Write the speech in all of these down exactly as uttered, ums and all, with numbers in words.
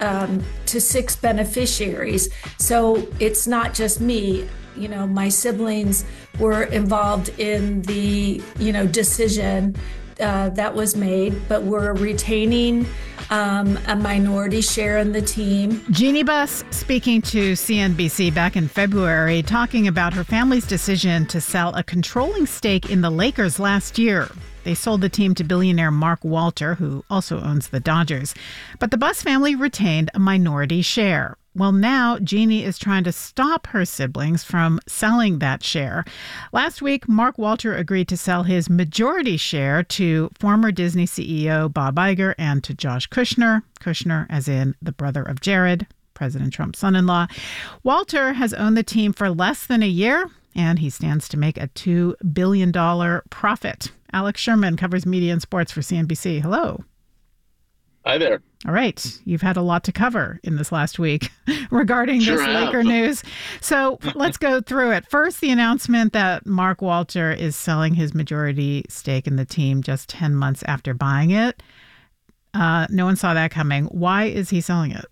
um, to six beneficiaries. So it's not just me. You know, my siblings were involved in the, you know, decision uh, that was made, but we're retaining um, a minority share in the team. Jeannie Buss speaking to C N B C back in February, talking about her family's decision to sell a controlling stake in the Lakers last year. They sold the team to billionaire Mark Walter, who also owns the Dodgers. But the Buss family retained a minority share. Well, now Jeannie is trying to stop her siblings from selling that share. Last week, Mark Walter agreed to sell his majority share to former Disney C E O Bob Iger and to Josh Kushner. Kushner, as in the brother of Jared, President Trump's son-in-law. Walter has owned the team for less than a year, and he stands to make a two billion dollars profit. Alex Sherman covers media and sports for C N B C. Hello. Hi there. All right. You've had a lot to cover in this last week regarding sure this have. Laker news. So let's go through it. First, the announcement that Mark Walter is selling his majority stake in the team just ten months after buying it. Uh, no one saw that coming. Why is he selling it?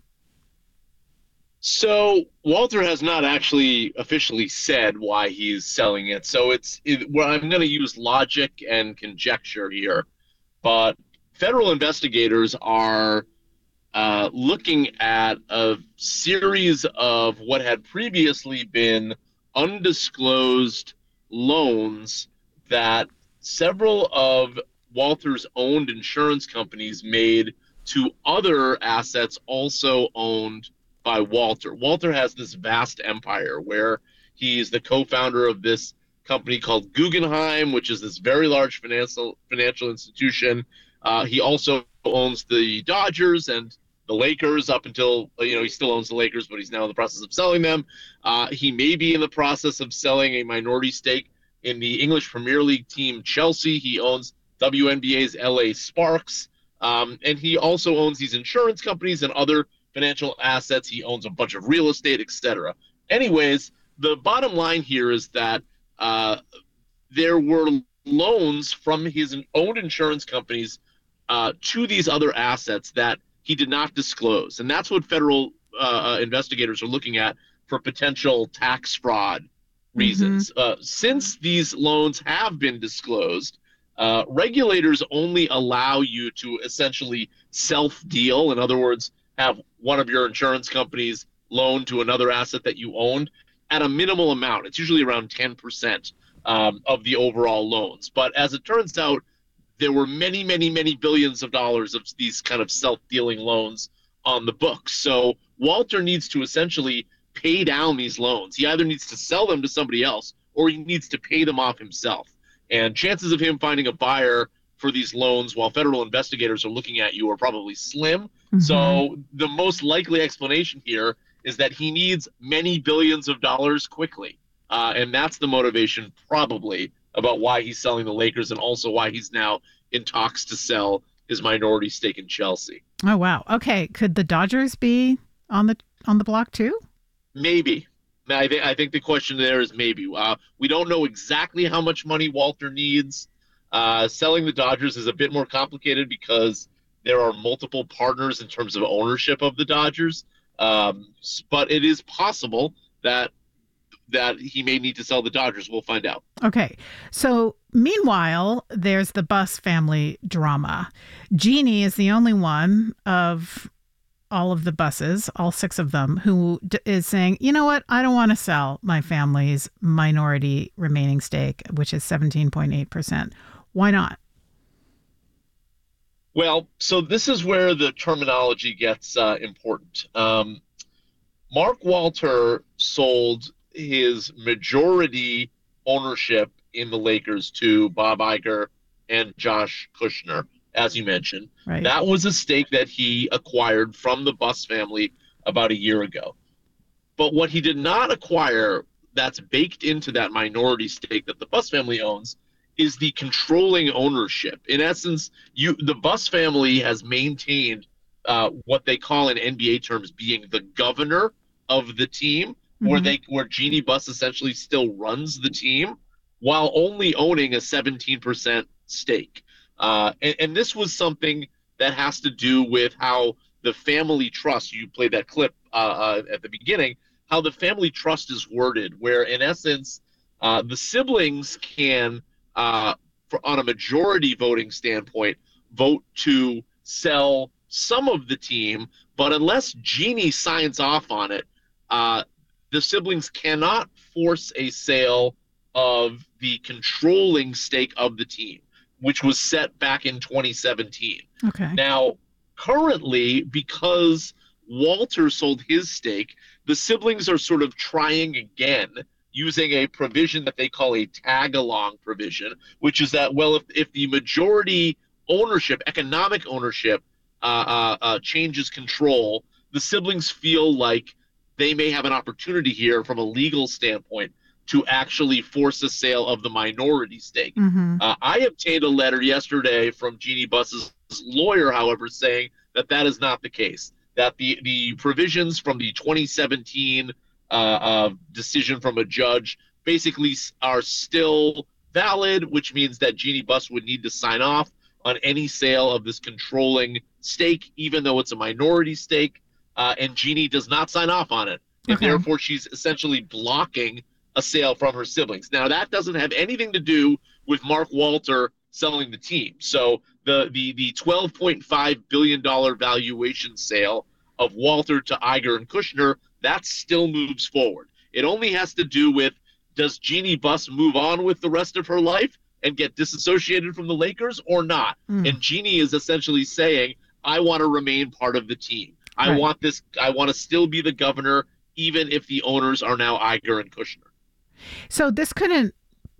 So Walter has not actually officially said why he's selling it. So it's it, well, I'm going to use logic and conjecture here, but federal investigators are uh, looking at a series of what had previously been undisclosed loans that several of Walter's owned insurance companies made to other assets also owned by Walter. Walter has this vast empire where he's the co-founder of this company called Guggenheim, which is this very large financial financial institution. Uh, he also owns the Dodgers and the Lakers up until, you know, he still owns the Lakers, but he's now in the process of selling them. Uh, he may be in the process of selling a minority stake in the English Premier League team Chelsea. He owns W N B A's L A Sparks. Um, and he also owns these insurance companies and other financial assets. He owns a bunch of real estate, et cetera. Anyways, the bottom line here is that uh, there were loans from his owned insurance companies uh, to these other assets that he did not disclose. And that's what federal uh, investigators are looking at for potential tax fraud reasons. Mm-hmm. Uh, since these loans have been disclosed, uh, regulators only allow you to essentially self-deal. In other words, have one of your insurance companies loan to another asset that you owned at a minimal amount. It's usually around ten percent um, of the overall loans. But as it turns out, there were many, many, many billions of dollars of these kind of self-dealing loans on the books. So Walter needs to essentially pay down these loans. He either needs to sell them to somebody else or he needs to pay them off himself. And chances of him finding a buyer for these loans while federal investigators are looking at you are probably slim. Mm-hmm. So the most likely explanation here is that he needs many billions of dollars quickly. Uh, and that's the motivation probably about why he's selling the Lakers and also why he's now in talks to sell his minority stake in Chelsea. Oh, wow. Okay. Could the Dodgers be on the on the block too? Maybe. I, th- I think the question there is maybe. Uh, we don't know exactly how much money Walter needs. Uh, selling the Dodgers is a bit more complicated because there are multiple partners in terms of ownership of the Dodgers. Um, but it is possible that that he may need to sell the Dodgers. We'll find out. Okay. So meanwhile, there's the Buss family drama. Jeannie is the only one of all of the Busses, all six of them, who d- is saying, you know what, I don't want to sell my family's minority remaining stake, which is seventeen point eight percent. Why not? Well, so this is where the terminology gets uh, important. Um, Mark Walter sold his majority ownership in the Lakers to Bob Iger and Josh Kushner, as you mentioned. Right. That was a stake that he acquired from the Buss family about a year ago. But what he did not acquire that's baked into that minority stake that the Buss family owns is the controlling ownership. In essence, you the Buss family has maintained uh, what they call in N B A terms being the governor of the team, mm-hmm. where they where Jeannie Buss essentially still runs the team while only owning a seventeen percent stake. Uh, and, and this was something that has to do with how the family trust. You played that clip uh, uh, at the beginning, how the family trust is worded, where in essence, uh, the siblings can, uh, for, on a majority voting standpoint, vote to sell some of the team, but unless Jeannie signs off on it, uh, the siblings cannot force a sale of the controlling stake of the team, which was set back in twenty seventeen. Okay. Now, currently, because Walter sold his stake, the siblings are sort of trying again using a provision that they call a tag-along provision, which is that, well, if, if the majority ownership, economic ownership, uh, uh, uh, changes control, the siblings feel like they may have an opportunity here from a legal standpoint to actually force a sale of the minority stake. Mm-hmm. Uh, I obtained a letter yesterday from Jeannie Buss's lawyer, however, saying that that is not the case, that the, the provisions from the twenty seventeen uh, uh, decision from a judge basically are still valid, which means that Jeannie Buss would need to sign off on any sale of this controlling stake, even though it's a minority stake, uh, and Jeannie does not sign off on it. And Okay. therefore, she's essentially blocking a sale from her siblings. Now, that doesn't have anything to do with Mark Walter selling the team. So the the the twelve point five billion dollars valuation sale of Walter to Iger and Kushner, that still moves forward. It only has to do with, does Jeannie Buss move on with the rest of her life and get disassociated from the Lakers or not? Mm. And Jeannie is essentially saying, I want to remain part of the team. I Right. want this, I want to still be the governor, even if the owners are now Iger and Kushner. So this couldn't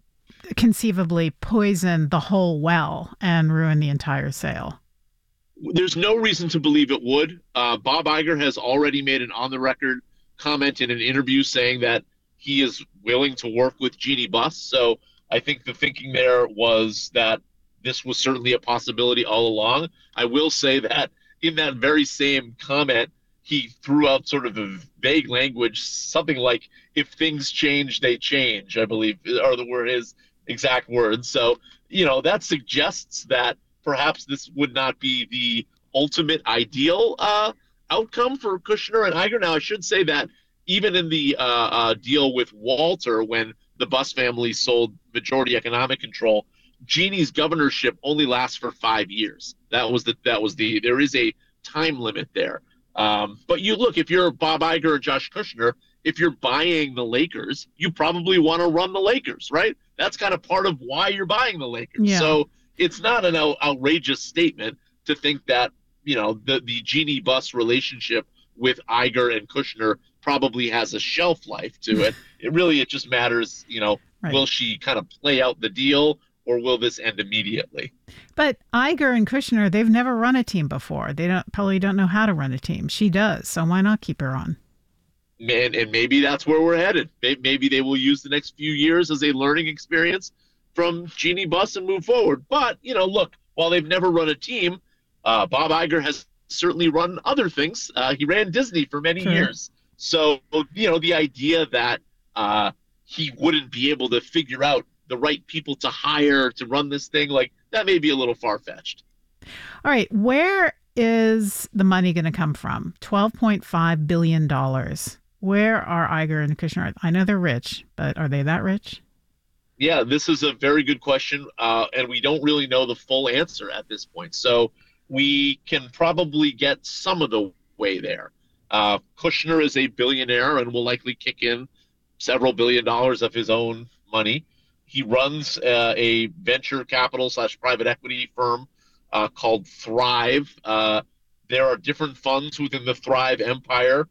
conceivably poison the whole well and ruin the entire sale. There's no reason to believe it would. Uh, Bob Iger has already made an on-the-record comment in an interview saying that he is willing to work with Jeannie Buss. So I think the thinking there was that this was certainly a possibility all along. I will say that in that very same comment, he threw out sort of a vague language, something like, if things change, they change, I believe, are the word his exact words. So, you know, that suggests that perhaps this would not be the ultimate ideal uh, outcome for Kushner and Iger. Now, I should say that even in the uh, uh, deal with Walter, when the Buss family sold majority economic control, Jeannie's governorship only lasts for five years. That was the, that was the, there is a time limit there. Um, but you look, if you're Bob Iger or Josh Kushner, if you're buying the Lakers, you probably want to run the Lakers, right? That's kind of part of why you're buying the Lakers. Yeah. So it's not an out- outrageous statement to think that, you know, the, the Jeannie Buss relationship with Iger and Kushner probably has a shelf life to it. It really, it just matters, you know, Right. will she kind of play out the deal, or will this end immediately? But Iger and Kushner, they've never run a team before. They don't probably don't know how to run a team. She does, so why not keep her on? And, and maybe that's where we're headed. Maybe they will use the next few years as a learning experience from Jeannie Buss and move forward. But, you know, look, while they've never run a team, uh, Bob Iger has certainly run other things. Uh, he ran Disney for many Sure. years. So, you know, the idea that uh, he wouldn't be able to figure out the right people to hire to run this thing, like, that may be a little far-fetched. All right, where is the money going to come from? twelve point five billion dollars. Where are Iger and Kushner? I know they're rich, but are they that rich? Yeah, this is a very good question, uh, and we don't really know the full answer at this point. So we can probably get some of the way there. Uh, Kushner is a billionaire and will likely kick in several billion dollars of his own money. He runs uh, a venture capital slash private equity firm uh, called Thrive. Uh, there are different funds within the Thrive empire.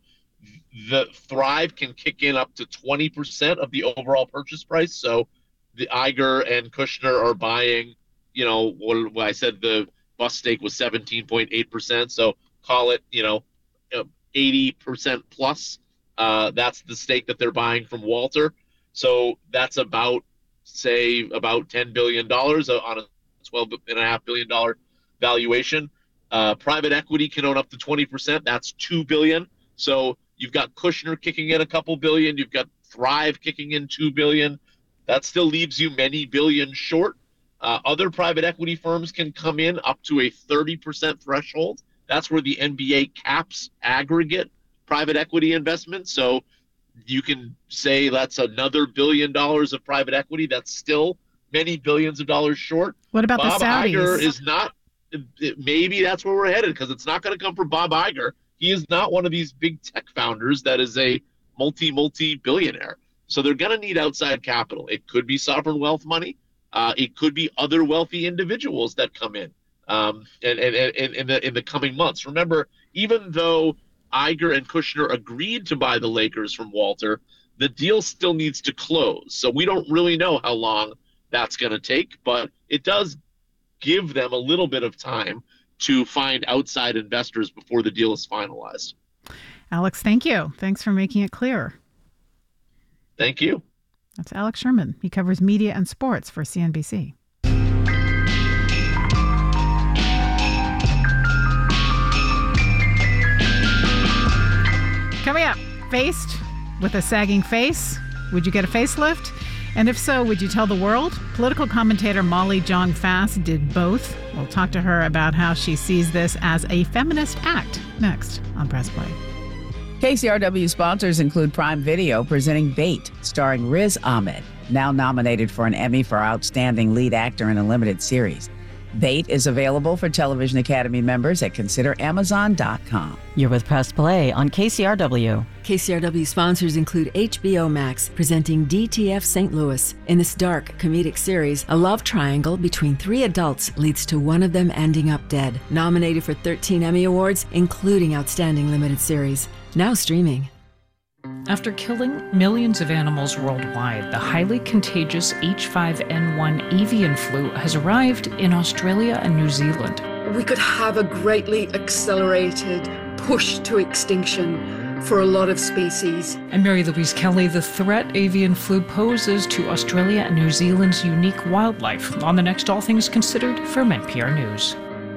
The Thrive can kick in up to twenty percent of the overall purchase price. So the Iger and Kushner are buying, you know, what, what I said the Buss stake was seventeen point eight percent. So call it, you know, eighty percent plus. Uh, that's the stake that they're buying from Walter. So that's about, say, about ten billion dollars on a twelve point five billion dollars valuation. Uh, private equity can own up to twenty percent. That's two billion dollars. So you've got Kushner kicking in a couple billion. You've got Thrive kicking in two billion dollars. That still leaves you many billion short. Uh, other private equity firms can come in up to a thirty percent threshold. That's where the N B A caps aggregate private equity investment. So you can say that's another billion dollars of private equity. That's still many billions of dollars short. What about Bob the Saudis? Iger is not, maybe that's where we're headed, because it's not going to come from Bob Iger. He is not one of these big tech founders that is a multi, multi-billionaire. So they're going to need outside capital. It could be sovereign wealth money. Uh, it could be other wealthy individuals that come in um, and, and, and, in, the, in the coming months. Remember, even though Iger and Kushner agreed to buy the Lakers from Walter, the deal still needs to close. So we don't really know how long that's going to take, but it does give them a little bit of time to find outside investors before the deal is finalized. Alex, thank you. Thanks for making it clear. Thank you. That's Alex Sherman. He covers media and sports for C N B C. Coming up, faced with a sagging face, would you get a facelift? And if so, would you tell the world? Political commentator Molly Jong-Fast did both. We'll talk to her about how she sees this as a feminist act next on Press Play. K C R W sponsors include Prime Video presenting Bait, starring Riz Ahmed, now nominated for an Emmy for Outstanding Lead Actor in a Limited Series. Bait is available for Television Academy members at consider amazon dot com. You're with Press Play on K C R W. K C R W sponsors include H B O Max, presenting D T F Saint Louis. In this dark, comedic series, a love triangle between three adults leads to one of them ending up dead. Nominated for thirteen Emmy Awards, including Outstanding Limited Series. Now streaming. After killing millions of animals worldwide, the highly contagious H five N one avian flu has arrived in Australia and New Zealand. We could have a greatly accelerated push to extinction for a lot of species. And Mary Louise Kelly, the threat avian flu poses to Australia and New Zealand's unique wildlife, on the next All Things Considered from N P R News.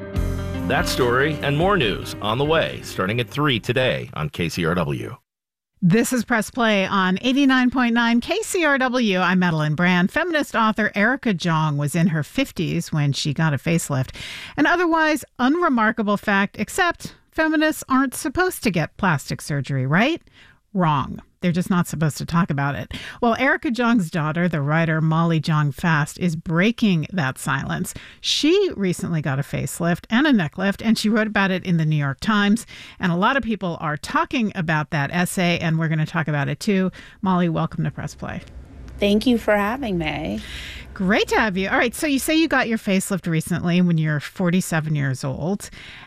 That story and more news on the way, starting at three today on K C R W. This is Press Play on eighty-nine point nine K C R W. I'm Madeline Brand. Feminist author Erica Jong was in her fifties when she got a facelift. An otherwise unremarkable fact, except feminists aren't supposed to get plastic surgery, right? Wrong. They're just not supposed to talk about it. Well, Erica Jong's daughter, the writer Molly Jong-Fast, is breaking that silence. She recently got a facelift and a neck lift, and she wrote about it in the New York Times. And a lot of people are talking about that essay, and we're going to talk about it too. Molly, welcome to Press Play. Thank you for having me. Great to have you. All right, so you say you got your facelift recently when you're forty-seven years old,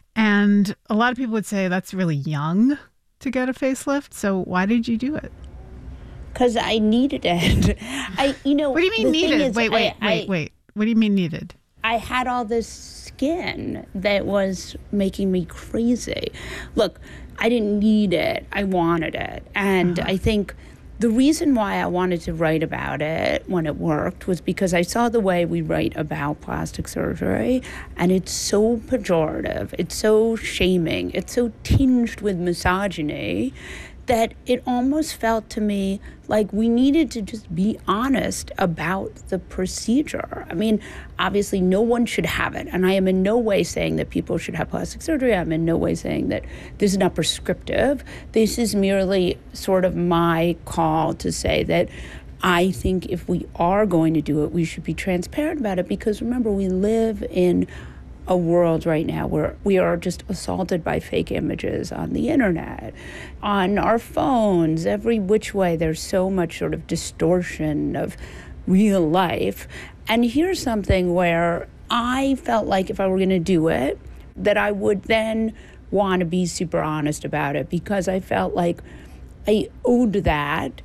and a lot of people would say that's really young to get a facelift. So why did you do it? Because I needed it. I, you know. What do you mean needed? Is, wait, wait, I, wait, I, wait. What do you mean needed? I had all this skin that was making me crazy. Look, I didn't need it. I wanted it. And uh-huh. I think the reason why I wanted to write about it when it worked was because I saw the way we write about plastic surgery, and it's so pejorative, it's so shaming, it's so tinged with misogyny that it almost felt to me like we needed to just be honest about the procedure. I mean, obviously no one should have it, and I am in no way saying that people should have plastic surgery. I'm in no way saying that this is not prescriptive. This is merely sort of my call to say that I think if we are going to do it, we should be transparent about it, because remember, we live in a world right now where we are just assaulted by fake images on the internet, on our phones, every which way. There's so much sort of distortion of real life. And here's something where I felt like if I were going to do it, that I would then want to be super honest about it, because I felt like I owed that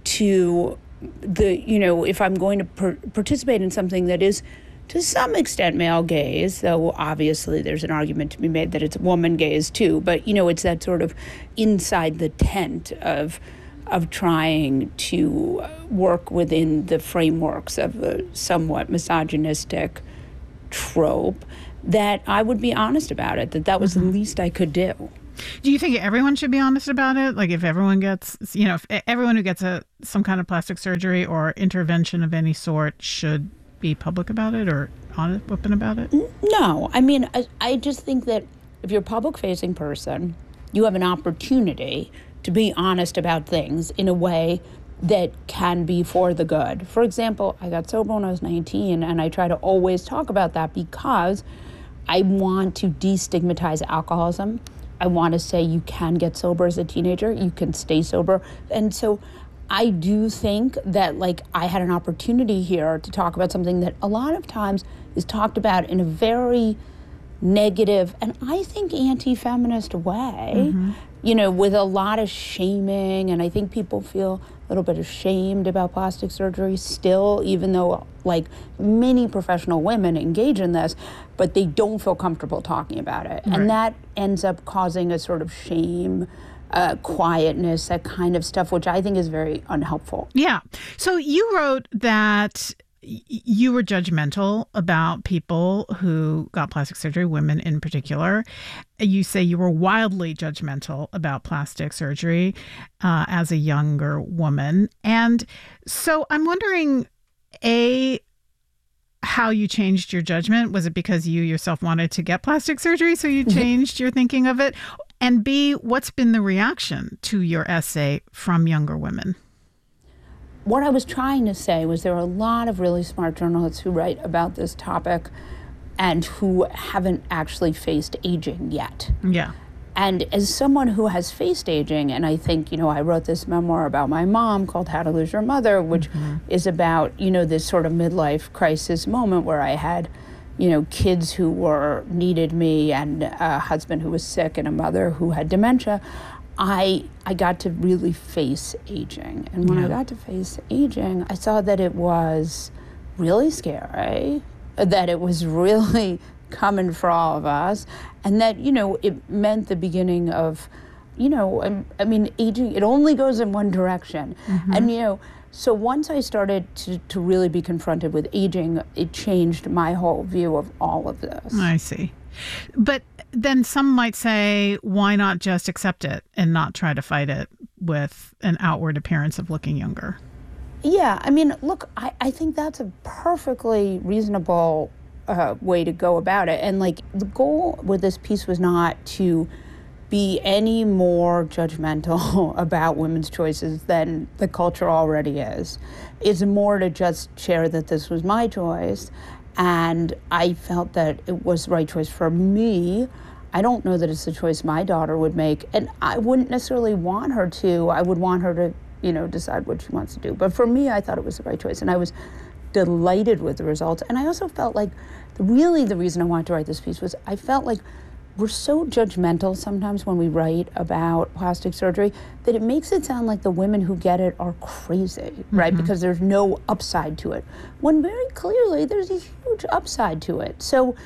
to the, you know, if I'm going to per- participate in something that is to some extent male gaze, though obviously there's an argument to be made that it's woman gaze too, but you know, it's that sort of inside the tent of of trying to work within the frameworks of a somewhat misogynistic trope, that I would be honest about it, that that was mm-hmm. the least I could do. Do you think everyone should be honest about it? Like if everyone gets, you know, if everyone who gets a some kind of plastic surgery or intervention of any sort should be public about it or honest, open about it? No, I mean, I, I just think that if you're a public-facing person, you have an opportunity to be honest about things in a way that can be for the good. For example, I got sober when I was nineteen, and I try to always talk about that because I want to destigmatize alcoholism. I want to say you can get sober as a teenager, you can stay sober. And so I do think that like I had an opportunity here to talk about something that a lot of times is talked about in a very negative and I think anti-feminist way, mm-hmm. you know, with a lot of shaming. And I think people feel a little bit ashamed about plastic surgery still, even though like many professional women engage in this, but they don't feel comfortable talking about it. Right. And that ends up causing a sort of shame, uh, quietness, that kind of stuff, which I think is very unhelpful. Yeah. So you wrote that you were judgmental about people who got plastic surgery, women in particular. You say you were wildly judgmental about plastic surgery uh, as a younger woman. And so I'm wondering, A, how you changed your judgment. Was it because you yourself wanted to get plastic surgery, so you changed your thinking of it? And B, what's been the reaction to your essay from younger women? What I was trying to say was there are a lot of really smart journalists who write about this topic and who haven't actually faced aging yet. Yeah. And as someone who has faced aging, and I think, you know, I wrote this memoir about my mom called How to Lose Your Mother, which mm-hmm. is about, you know, this sort of midlife crisis moment where I had, you know, kids who were needed me and a husband who was sick and a mother who had dementia. I I got to really face aging. And when yeah. I got to face aging, I saw that it was really scary, that it was really coming for all of us, and that, you know, it meant the beginning of, you know, I, I mean, aging, it only goes in one direction. Mm-hmm. And, you know, so once I started to, to really be confronted with aging, it changed my whole view of all of this. I see. But then some might say, why not just accept it and not try to fight it with an outward appearance of looking younger? Yeah, I mean, look, I, I think that's a perfectly reasonable uh, way to go about it. And like the goal with this piece was not to be any more judgmental about women's choices than the culture already is. It's more to just share that this was my choice. And I felt that it was the right choice for me. I don't know that it's the choice my daughter would make. And I wouldn't necessarily want her to. I would want her to, you know, decide what she wants to do. But for me, I thought it was the right choice. And I was delighted with the results. And I also felt like the, really the reason I wanted to write this piece was I felt like we're so judgmental sometimes when we write about plastic surgery that it makes it sound like the women who get it are crazy, right? Mm-hmm. Because there's no upside to it. When very clearly there's a huge upside to it. So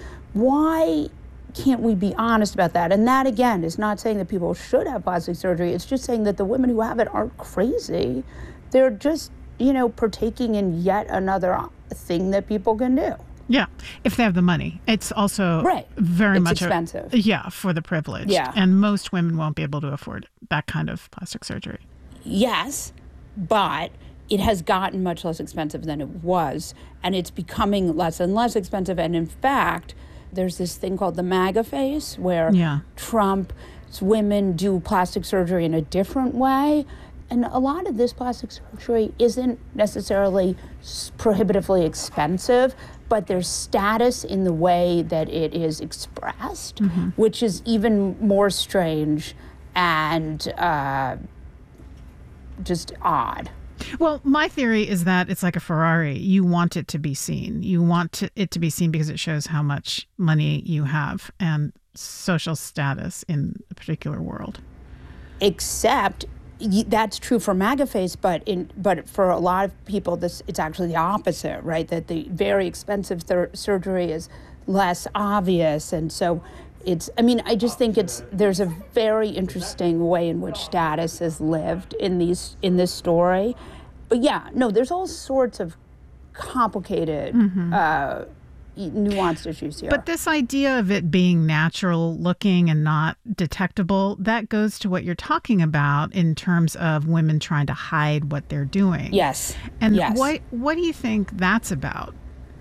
why can't we be honest about that? And that, again, is not saying that people should have plastic surgery. It's just saying that the women who have it aren't crazy. They're just, you know, partaking in yet another thing that people can do. Yeah, if they have the money. It's also right. very it's much expensive. A, yeah, for the privileged. Yeah. And most women won't be able to afford that kind of plastic surgery. Yes, but it has gotten much less expensive than it was, and it's becoming less and less expensive. And in fact, there's this thing called the MAGA face, where yeah. Trump's women do plastic surgery in a different way. And a lot of this plastic surgery isn't necessarily prohibitively expensive, but there's status in the way that it is expressed, mm-hmm. which is even more strange and uh, just odd. Well, my theory is that it's like a Ferrari. You want it to be seen. You want to, it to be seen because it shows how much money you have and social status in a particular world. Except that's true for MAGA face, but in but for a lot of people, this it's actually the opposite, right? That the very expensive thir- surgery is less obvious, and so it's. I mean, I just think it's there's a very interesting way in which status is lived in these in this story. But yeah, no, there's all sorts of complicated. Mm-hmm. Uh, nuanced issues here. But this idea of it being natural looking and not detectable, that goes to what you're talking about in terms of women trying to hide what they're doing. Yes. And yes. what what do you think that's about?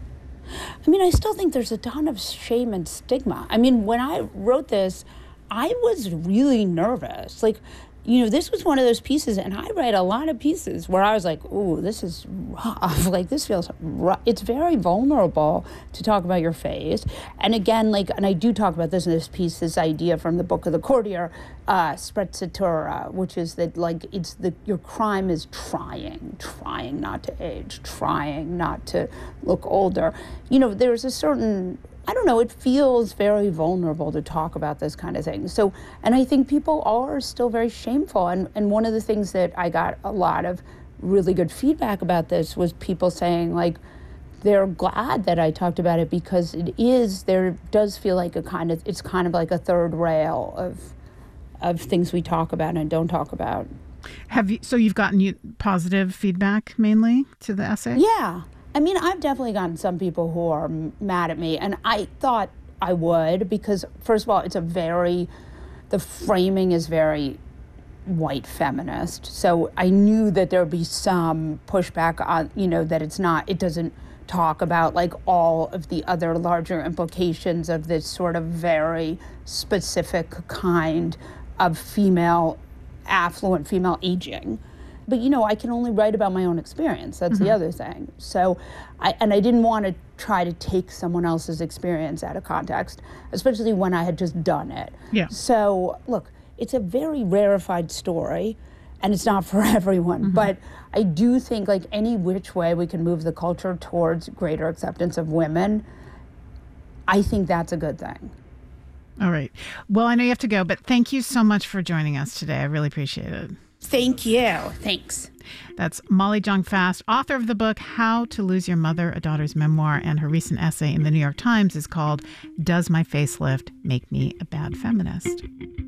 I mean, I still think there's a ton of shame and stigma. I mean, when I wrote this, I was really nervous. Like, you know, this was one of those pieces, and I write a lot of pieces where I was like, ooh, this is rough. Like, this feels rough. It's very vulnerable to talk about your face. And again, like, and I do talk about this in this piece, this idea from the Book of the Courtier, uh, sprezzatura, which is that, like, it's the your crime is trying, trying not to age, trying not to look older. You know, there's a certain... I don't know, it feels very vulnerable to talk about this kind of thing. So, and I think people are still very shameful. And, and one of the things that I got a lot of really good feedback about this was people saying, like, they're glad that I talked about it because it is, there does feel like a kind of, it's kind of like a third rail of, of things we talk about and don't talk about. Have you, so you've gotten you positive feedback mainly to the essay? Yeah. I mean, I've definitely gotten some people who are mad at me, and I thought I would because, first of all, it's a very, the framing is very white feminist. So I knew that there would be some pushback on, you know, that it's not, it doesn't talk about like all of the other larger implications of this sort of very specific kind of female, affluent female aging. But, you know, I can only write about my own experience. That's mm-hmm. the other thing. So, I, and I didn't want to try to take someone else's experience out of context, especially when I had just done it. Yeah. So, look, it's a very rarefied story, and it's not for everyone. Mm-hmm. But I do think, like, any which way we can move the culture towards greater acceptance of women, I think that's a good thing. All right. Well, I know you have to go, but thank you so much for joining us today. I really appreciate it. Thank you. Thanks. That's Molly Jong-Fast, author of the book How to Lose Your Mother, a Daughter's Memoir, and her recent essay in the New York Times is called Does My Facelift Make Me a Bad Feminist?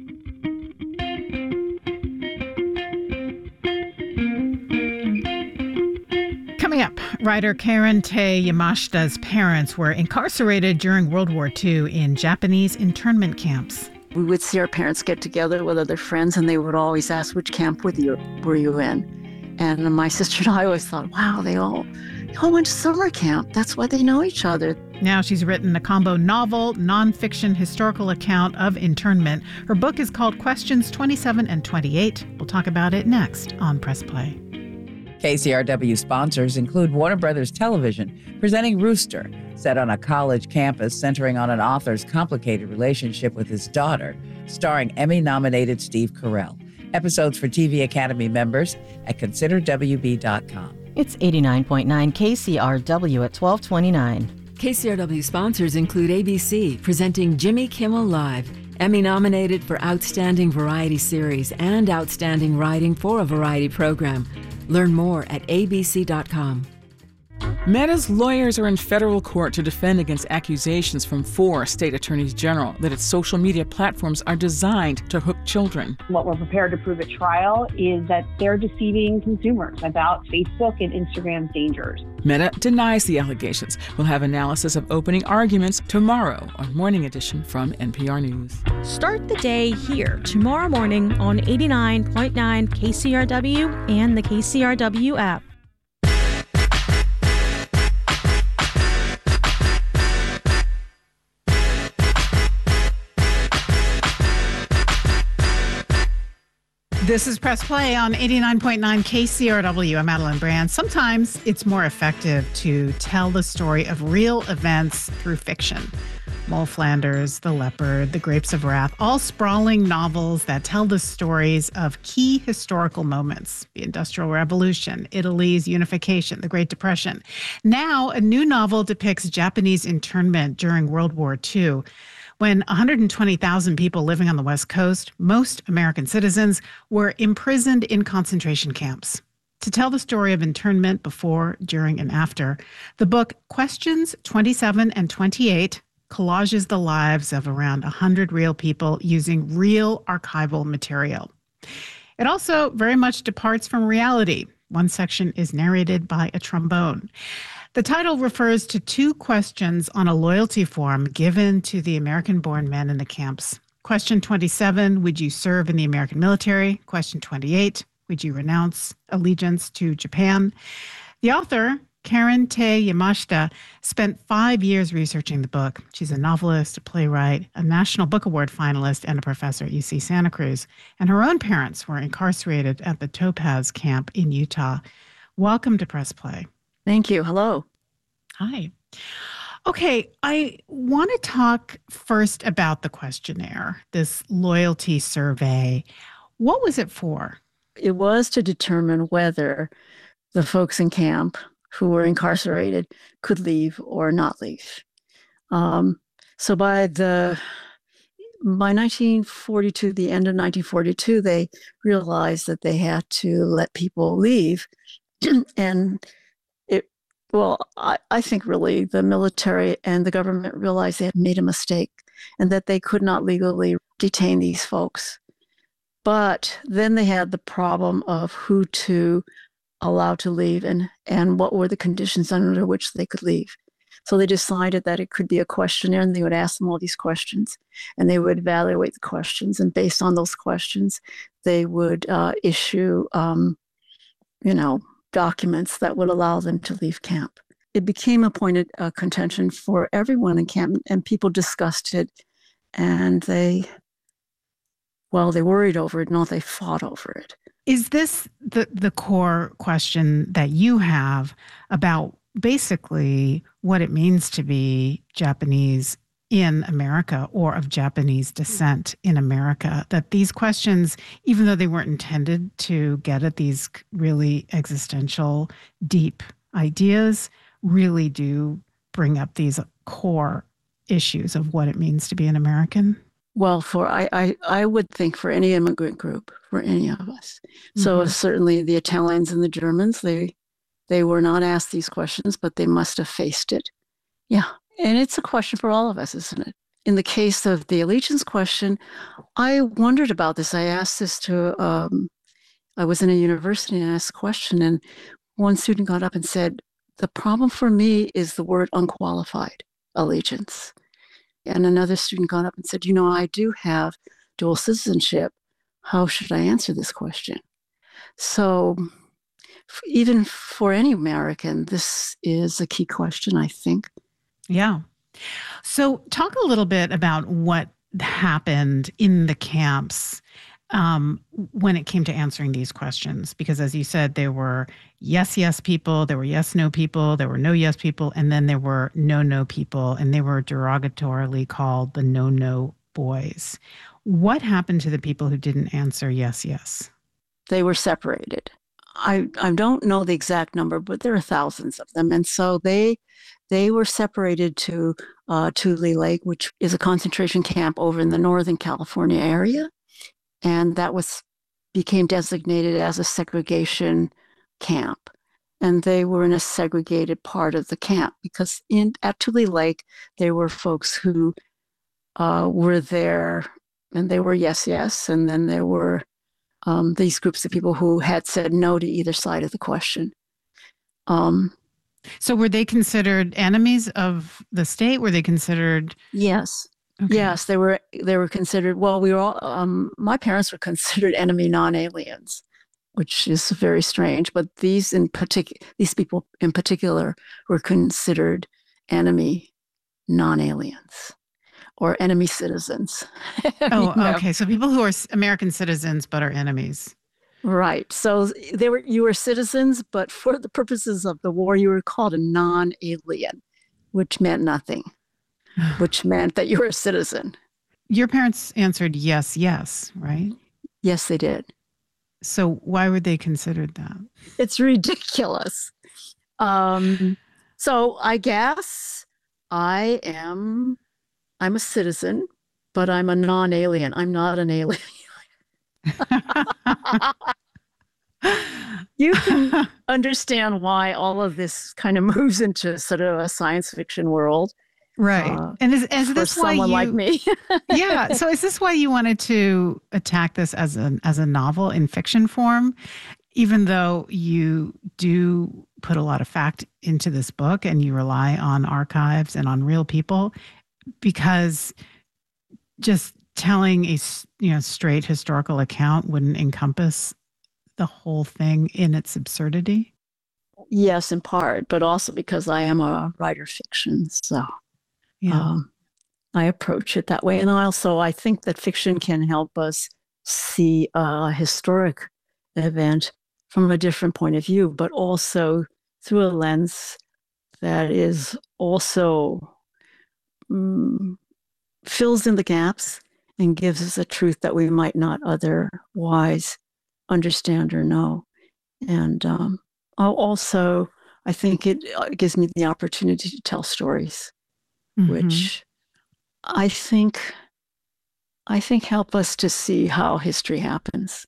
Coming up, writer Karen Tae Yamashita's parents were incarcerated during World War Two in Japanese internment camps. We would see our parents get together with other friends, and they would always ask, which camp were you, were you in? And my sister and I always thought, wow, they all, they all went to summer camp. That's why they know each other. Now she's written a combo novel, nonfiction historical account of internment. Her book is called Questions twenty-seven and twenty-eight. We'll talk about it next on Press Play. K C R W sponsors include Warner Brothers Television, presenting Rooster, set on a college campus centering on an author's complicated relationship with his daughter, starring Emmy-nominated Steve Carell. Episodes for T V Academy members at consider w b dot com. It's eighty-nine point nine K C R W at twelve twenty-nine. K C R W sponsors include A B C, presenting Jimmy Kimmel Live, Emmy-nominated for Outstanding Variety Series and Outstanding Writing for a Variety Program. Learn more at a b c dot com. Meta's lawyers are in federal court to defend against accusations from four state attorneys general that its social media platforms are designed to hook children. What we're prepared to prove at trial is that they're deceiving consumers about Facebook and Instagram's dangers. Meta denies the allegations. We'll have analysis of opening arguments tomorrow on Morning Edition from N P R News. Start the day here tomorrow morning on eighty-nine point nine K C R W and the K C R W app. This is Press Play on eighty-nine point nine K C R W. I'm Madeline Brand. Sometimes it's more effective to tell the story of real events through fiction. Moll Flanders, The Leopard, The Grapes of Wrath, all sprawling novels that tell the stories of key historical moments. The Industrial Revolution, Italy's unification, the Great Depression. Now, a new novel depicts Japanese internment during World War Two. When one hundred twenty thousand people living on the West Coast, most American citizens, were imprisoned in concentration camps. To tell the story of internment before, during, and after, the book Questions twenty-seven and twenty-eight collages the lives of around one hundred real people using real archival material. It also very much departs from reality. One section is narrated by a trombone. The title refers to two questions on a loyalty form given to the American-born men in the camps. Question twenty-seven, would you serve in the American military? Question twenty-eight, would you renounce allegiance to Japan? The author Karen Tay Yamashita spent five years researching the book. She's a novelist, a playwright, a National Book Award finalist, and a professor at U C Santa Cruz. And her own parents were incarcerated at the Topaz camp in Utah. Welcome to Press Play. Thank you. Hello. Hi. Okay, I want to talk first about the questionnaire, this loyalty survey. What was it for? It was to determine whether the folks in camp who were incarcerated could leave or not leave. Um, so by the by nineteen forty-two, the end of nineteen forty-two, they realized that they had to let people leave. And it, well, I, I think really the military and the government realized they had made a mistake and that they could not legally detain these folks. But then they had the problem of who to allowed to leave and, and what were the conditions under which they could leave. So they decided that it could be a questionnaire, and they would ask them all these questions, and they would evaluate the questions. And based on those questions, they would uh, issue, um, you know, documents that would allow them to leave camp. It became a point of uh, contention for everyone in camp, and people discussed it, and they, well, they worried over it, no, they fought over it. Is this the, the core question that you have about basically what it means to be Japanese in America or of Japanese descent in America? That these questions, even though they weren't intended to get at these really existential, deep ideas, really do bring up these core issues of what it means to be an American? Well, for I, I, I would think for any immigrant group, for any of us. Mm-hmm. So certainly the Italians and the Germans, they they were not asked these questions, but they must have faced it. Yeah. And it's a question for all of us, isn't it? In the case of the allegiance question, I wondered about this. I asked this to, um, I was in a university and I asked a question, and one student got up and said, the problem for me is the word unqualified allegiance. And another student got up and said, you know, I do have dual citizenship. How should I answer this question? So f- even for any American, this is a key question, I think. Yeah. So talk a little bit about what happened in the camps um, when it came to answering these questions. Because as you said, there were yes, yes people, there were yes, no people, there were no yes people, and then there were no, no people, and they were derogatorily called the no, no boys. What happened to the people who didn't answer yes, yes? They were separated. I, I don't know the exact number, but there are thousands of them. And so they they were separated to uh, Tule Lake, which is a concentration camp over in the Northern California area. And that was became designated as a segregation camp. And they were in a segregated part of the camp because in at Tule Lake, there were folks who uh, were there and they were yes, yes. And then there were um, these groups of people who had said no to either side of the question. Um, so were they considered enemies of the state? Were they considered? Yes. Okay. Yes, they were they were considered, well, we were all, um, my parents were considered enemy non-aliens, which is very strange. But these in particular, these people in particular were considered enemy non-aliens or enemy citizens. Oh, You know? okay. So people who are American citizens but are enemies. Right. So they were you were citizens, but for the purposes of the war, you were called a non-alien, which meant nothing. Which meant that you were a citizen. Your parents answered yes, yes, right? Yes, they did. So why were they considered that? It's ridiculous. Um, so I guess I am, I'm a citizen, but I'm a non-alien. I'm not an alien. You can understand why all of this kind of moves into sort of a science fiction world. Right. Uh, and is, is for this why someone you, like me? Yeah. So is this why you wanted to attack this as a, as a novel in fiction form, even though you do put a lot of fact into this book and you rely on archives and on real people? Because just telling a you know straight historical account wouldn't encompass the whole thing in its absurdity? yes, in part, but also because I am a writer of fiction. So Yeah. um, I approach it that way. And also, I think that fiction can help us see a historic event from a different point of view, but also through a lens that is also um, fills in the gaps and gives us a truth that we might not otherwise understand or know. And um, also, I think it gives me the opportunity to tell stories, Mhm. which I think I think help us to see how history happens.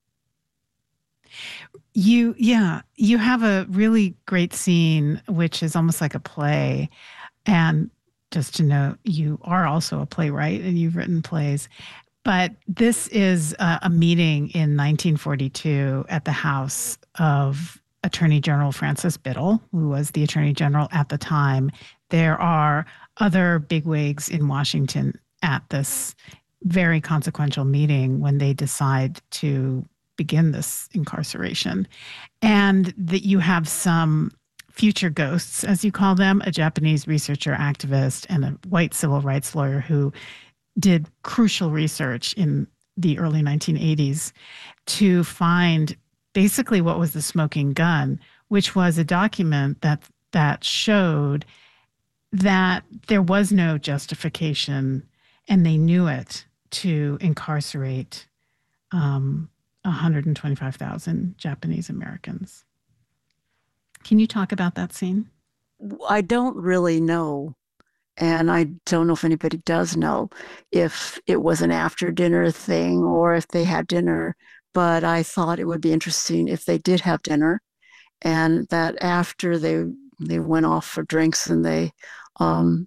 You, yeah, you have a really great scene, which is almost like a play. And just to note, you are also a playwright and you've written plays. But this is a, a meeting in nineteen forty-two at the house of Attorney General Francis Biddle, who was the Attorney General at the time. There are other bigwigs in Washington at this very consequential meeting when they decide to begin this incarceration. And that you have some future ghosts, as you call them, a Japanese researcher activist and a white civil rights lawyer who did crucial research in the early nineteen eighties to find basically what was the smoking gun, which was a document that that showed that there was no justification, and they knew it, to incarcerate um, one hundred twenty-five thousand Japanese Americans. Can you talk about that scene? I don't really know, and I don't know if anybody does know, if it was an after dinner thing or if they had dinner, but I thought it would be interesting if they did have dinner, and that after they they went off for drinks and they um,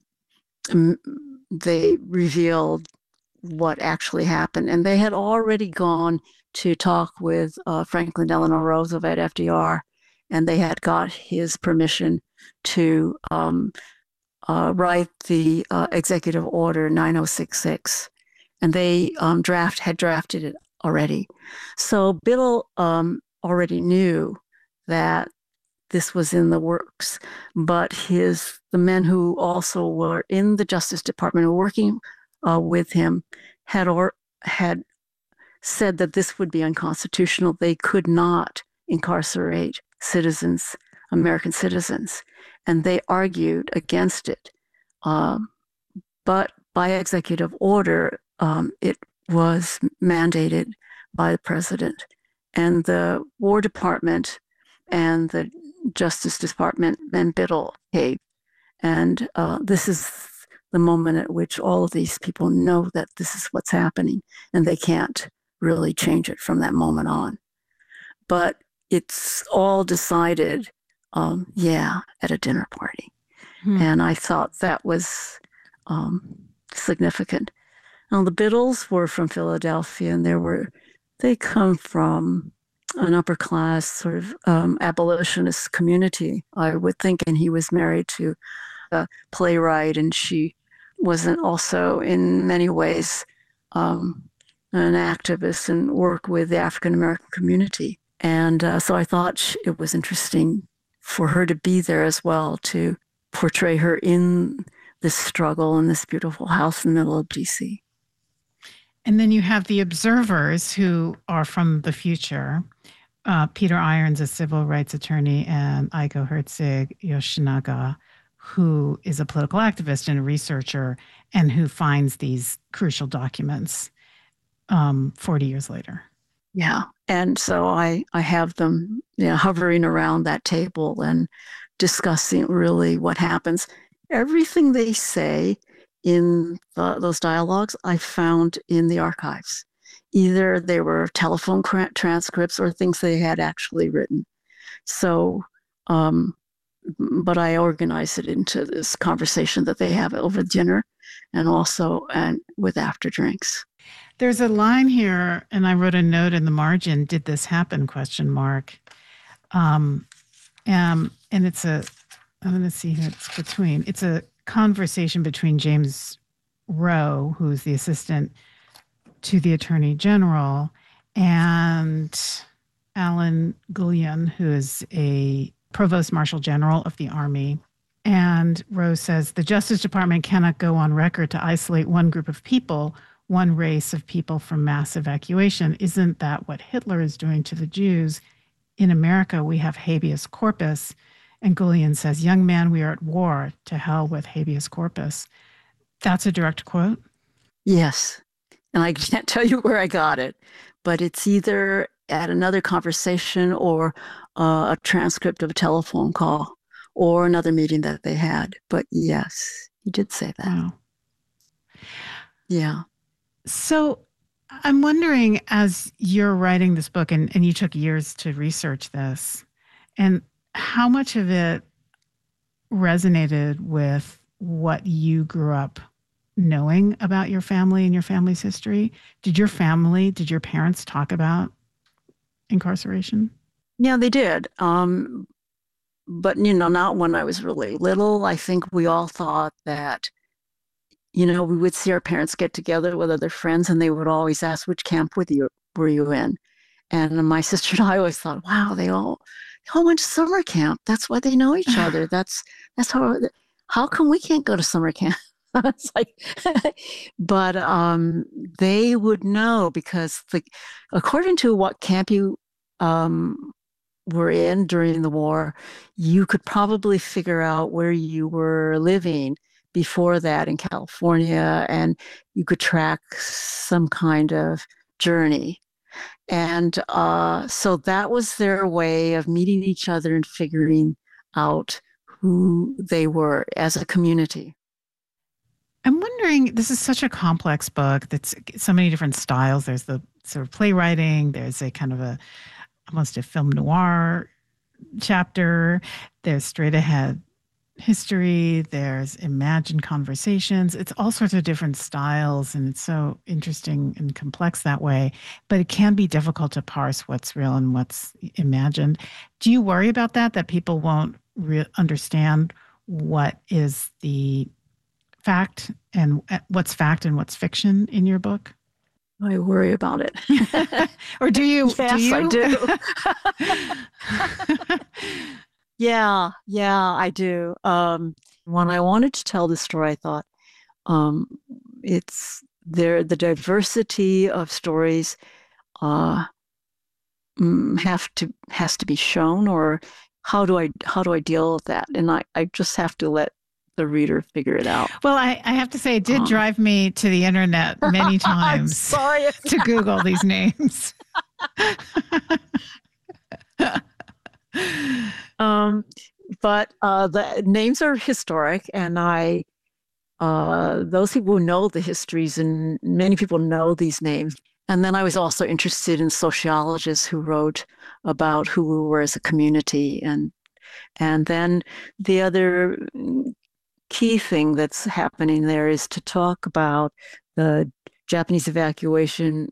they revealed what actually happened. And they had already gone to talk with uh, Franklin Delano Roosevelt, F D R, and they had got his permission to um, uh, write the uh, executive order nine oh six six, and they um, draft had drafted it already. So Biddle um, already knew that this was in the works, but his the men who also were in the Justice Department working uh, with him had or had said that this would be unconstitutional. They could not incarcerate citizens, American citizens, and they argued against it. Um, but by executive order, um, it was mandated by the president, and the War Department and the Justice Department and Biddle caved. And uh, this is the moment at which all of these people know that this is what's happening, and they can't really change it from that moment on. But it's all decided, um, yeah, at a dinner party. Hmm. And I thought that was um, significant. Now, the Biddles were from Philadelphia, and they were, they come from an upper class sort of um, abolitionist community, I would think. And he was married to a playwright, and she wasn't also in many ways um, an activist and work with the African American community. And uh, so I thought it was interesting for her to be there as well, to portray her in this struggle in this beautiful house in the middle of D C. And then you have the observers who are from the future. Uh, Peter Irons, a civil rights attorney, and Aiko Herzig Yoshinaga, who is a political activist and a researcher, and who finds these crucial documents um, forty years later. Yeah. And so I, I have them, you know, hovering around that table and discussing really what happens. Everything they say in the, those dialogues, I found in the archives. Either they were telephone transcripts or things they had actually written. So, um, but I organized it into this conversation that they have over dinner and also and with after drinks. There's a line here, and I wrote a note in the margin, did this happen, question mark. Um, um, and it's a, I'm going to see who it's between. It's a conversation between James Rowe, who's the assistant to the Attorney General, and Alan Gullion, who is a Provost Marshal General of the Army. And Rose says the Justice Department cannot go on record to isolate one group of people, one race of people from mass evacuation. Isn't that what Hitler is doing to the Jews? In America, we have habeas corpus. And Gullion says, young man, we are at war. To hell with habeas corpus. That's a direct quote? Yes. And I can't tell you where I got it, but it's either at another conversation or uh, a transcript of a telephone call or another meeting that they had. But yes, he did say that. Wow. Yeah. So I'm wondering, as you're writing this book, and, and you took years to research this, and how much of it resonated with what you grew up knowing about your family and your family's history? Did your family, did your parents talk about incarceration? Yeah, they did. Um, but, you know, not when I was really little. I think we all thought that, you know, we would see our parents get together with other friends and they would always ask, which camp were you, were you in? And my sister and I always thought, wow, they all, they all went to summer camp. That's why they know each other. That's, that's how, how come we can't go to summer camp? It's like, but um, they would know because, the, according to what camp you um, were in during the war, you could probably figure out where you were living before that in California, and you could track some kind of journey. And uh, so that was their way of meeting each other and figuring out who they were as a community. I'm wondering, this is such a complex book that's so many different styles. There's the sort of playwriting, there's a kind of a, almost a film noir chapter, there's straight ahead history, there's imagined conversations. It's all sorts of different styles, and it's so interesting and complex that way. But it can be difficult to parse what's real and what's imagined. Do you worry about that, that people won't re- understand what is the fact and what's fact and what's fiction in your book? I worry about it. Or do you? Yes, do you? I do. yeah, yeah, I do. Um, when I wanted to tell the story, I thought um, it's there. The diversity of stories uh, have to has to be shown, or how do I how do I deal with that? And I, I just have to let the reader figure it out. Well, I, I have to say, it did um, drive me to the internet many times sorry. to Google these names. um, but uh, the names are historic, and I, uh, those people who know the histories, and many people know these names. And then I was also interested in sociologists who wrote about who we were as a community, and and then the other key thing that's happening there is to talk about the Japanese evacuation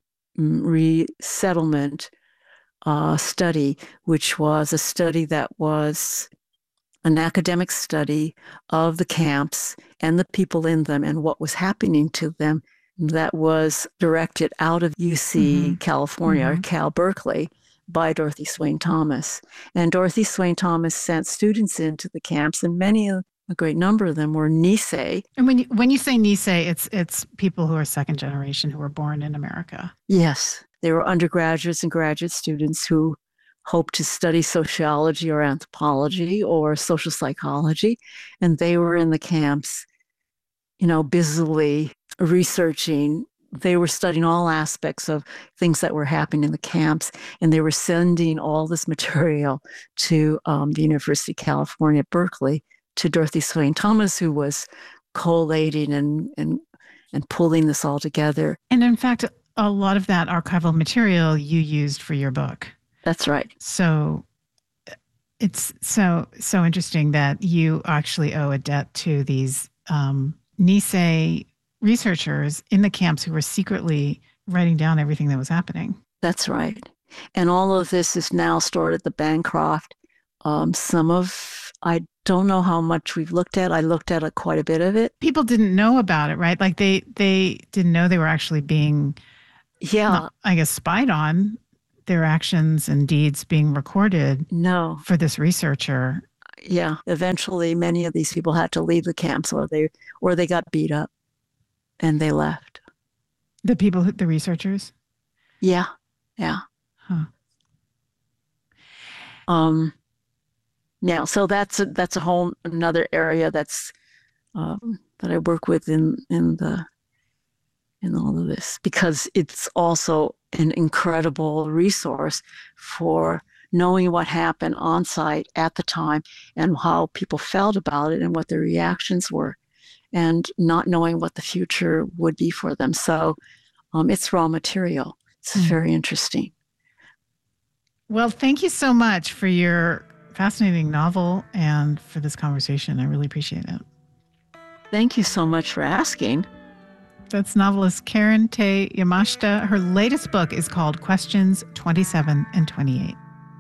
resettlement uh, study, which was a study that was an academic study of the camps and the people in them and what was happening to them, that was directed out of U C mm-hmm. California, mm-hmm. or Cal Berkeley, by Dorothy Swain Thomas. And Dorothy Swain Thomas sent students into the camps, and many of a great number of them were Nisei. And when you, when you say Nisei, it's it's people who are second generation who were born in America. Yes. They were undergraduates and graduate students who hoped to study sociology or anthropology or social psychology. And they were in the camps, you know, busily researching. They were studying all aspects of things that were happening in the camps, and they were sending all this material to um, the University of California, Berkeley, to Dorothy Swain Thomas, who was collating and, and and pulling this all together. And in fact, a lot of that archival material you used for your book. That's right. So it's so so interesting that you actually owe a debt to these um, Nisei researchers in the camps who were secretly writing down everything that was happening. That's right. And all of this is now stored at the Bancroft. Um, some of, I don't know how much we've looked at. I looked at it, quite a bit of it. People didn't know about it, right? Like they, they didn't know they were actually being, yeah, not, I guess, spied on. their actions and deeds being recorded. No. For this researcher. Yeah. Eventually, many of these people had to leave the camps, or they or they got beat up, and they left. The people, the researchers? Yeah. Yeah. Huh. Um. Yeah. So that's a, that's a whole another area that's um, that I work with in in the in all of this, because it's also an incredible resource for knowing what happened on site at the time and how people felt about it and what their reactions were, and not knowing what the future would be for them. So um, it's raw material. It's mm. very interesting. Well, thank you so much for your fascinating novel and for this conversation. I really appreciate it. Thank you so much for asking. That's novelist Karen Tay Yamashita. Her latest book is called Questions twenty-seven and twenty-eight.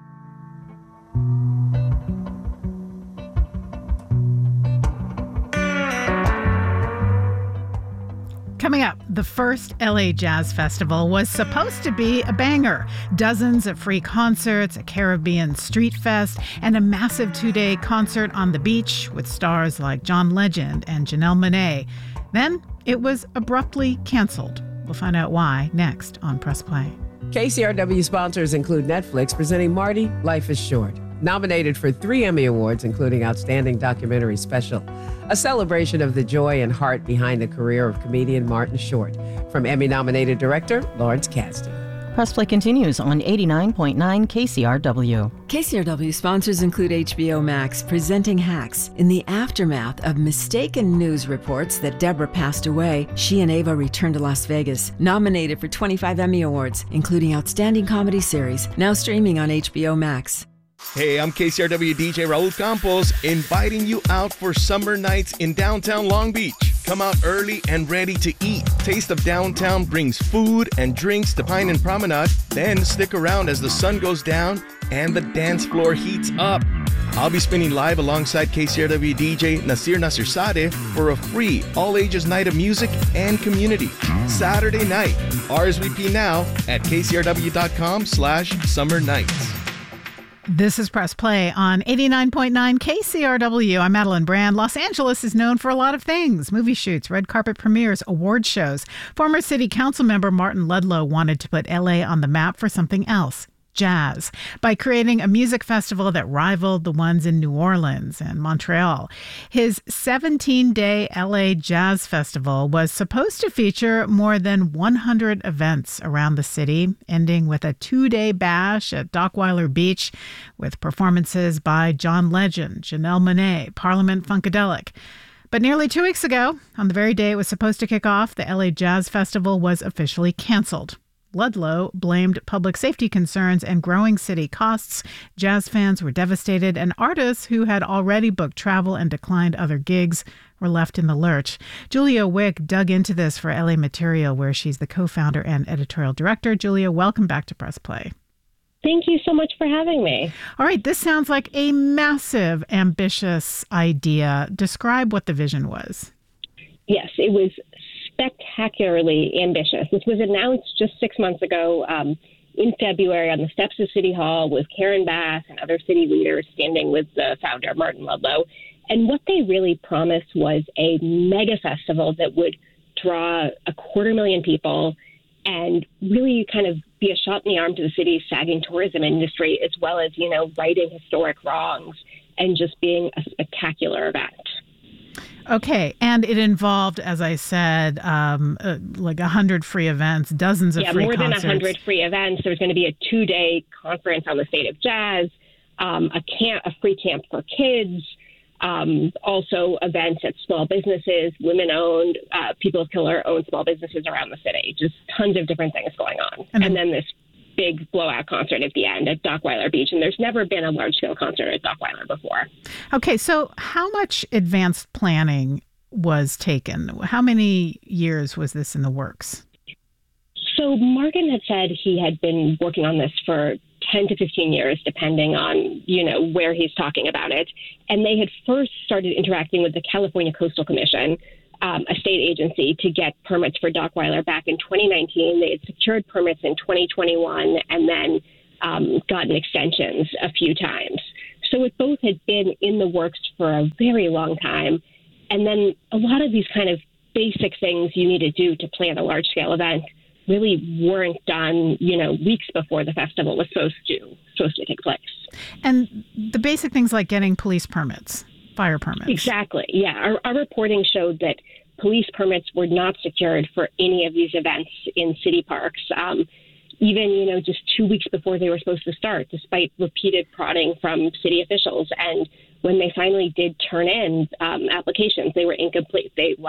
Coming up, the first L A Jazz Festival was supposed to be a banger. Dozens of free concerts, a Caribbean street fest, and a massive two-day concert on the beach with stars like John Legend and Janelle Monáe. Then it was abruptly canceled. We'll find out why next on Press Play. K C R W sponsors include Netflix presenting Marty, Life is Short, nominated for three Emmy Awards, including Outstanding Documentary Special, a celebration of the joy and heart behind the career of comedian Martin Short, from Emmy-nominated director Lawrence Kasdan. Press Play continues on eighty-nine point nine K C R W. K C R W sponsors include H B O Max presenting Hacks. In the aftermath of mistaken news reports that Deborah passed away, she and Ava returned to Las Vegas, nominated for twenty-five Emmy Awards, including Outstanding Comedy Series, now streaming on H B O Max. Hey, I'm K C R W D J Raul Campos, inviting you out for summer nights in downtown Long Beach. Come out early and ready to eat. Taste of Downtown brings food and drinks to Pine and Promenade. Then stick around as the sun goes down and the dance floor heats up. I'll be spinning live alongside K C R W D J Nasir Nasirzadeh for a free all-ages night of music and community. Saturday night. R S V P now at kcrw.com slash summer nights. This is Press Play on eighty-nine point nine K C R W. I'm Madeline Brand. Los Angeles is known for a lot of things: movie shoots, red carpet premieres, award shows. Former city council member Martin Ludlow wanted to put L A on the map for something else: jazz, by creating a music festival that rivaled the ones in New Orleans and Montreal. His seventeen-day L A Jazz Festival was supposed to feature more than one hundred events around the city, ending with a two-day bash at Dockweiler Beach with performances by John Legend, Janelle Monáe, Parliament Funkadelic. But nearly two weeks ago, on the very day it was supposed to kick off, the L A Jazz Festival was officially canceled. Ludlow blamed public safety concerns and growing city costs. Jazz fans were devastated, and artists who had already booked travel and declined other gigs were left in the lurch. Julia Wick dug into this for L A Material, where she's the co-founder and editorial director. Julia, welcome back to Press Play. Thank you so much for having me. All right, this sounds like a massive, ambitious idea. Describe what the vision was. Yes, it was spectacularly ambitious. This was announced just six months ago um, in February on the steps of City Hall with Karen Bass and other city leaders standing with the founder, Martin Ludlow. And what they really promised was a mega festival that would draw a quarter million people and really kind of be a shot in the arm to the city's sagging tourism industry, as well as, you know, righting historic wrongs and just being a spectacular event. Okay, and it involved, as I said, um, uh, like one hundred free events, dozens of yeah, free concerts. Yeah, more than one hundred free events. There's going to be a two-day conference on the state of jazz, um, a, camp, a free camp for kids, um, also events at small businesses, women-owned, uh, people of color-owned small businesses around the city. Just tons of different things going on. And, and then this big blowout concert at the end at Dockweiler Beach. And there's never been a large-scale concert at Dockweiler before. Okay, so how much advanced planning was taken? How many years was this in the works? So Martin had said he had been working on this for ten to fifteen years, depending on, you know, where he's talking about it. And they had first started interacting with the California Coastal Commission um, a state agency to get permits for Dockweiler back in twenty nineteen. They had secured permits in twenty twenty-one and then um, gotten extensions a few times. So it both had been in the works for a very long time. And then a lot of these kind of basic things you need to do to plan a large-scale event really weren't done, you know, weeks before the festival was supposed to supposed to take place. And the basic things like getting police permits, fire permits. Exactly. Yeah. Our, our reporting showed that police permits were not secured for any of these events in city parks, um, even, you know, just two weeks before they were supposed to start, despite repeated prodding from city officials. And when they finally did turn in um, applications, they were incomplete. They